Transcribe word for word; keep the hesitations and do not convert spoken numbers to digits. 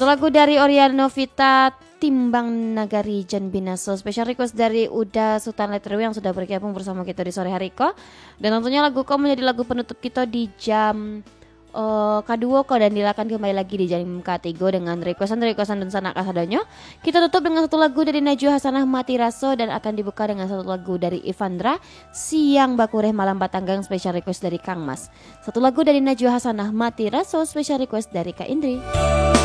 Satu lagu dari Oriana Novita, Timbang Nagari Jan Binaso. Special request dari Uda Sultan Letterwe yang sudah bergabung bersama kita di sore hari ko. Dan tentunya lagu ko menjadi lagu penutup kita di jam uh, kedua ko, dan dilakan kembali lagi di jam ketiga dengan requestan-requestan dan sanak kasadonyo. Kita tutup dengan satu lagu dari Najwa Hasanah Mati Raso, dan akan dibuka dengan satu lagu dari Ivandra, Siang Bakureh Malam Batanggang, special request dari Kang Mas. Satu lagu dari Najwa Hasanah Mati Raso, special request dari Kak Indri.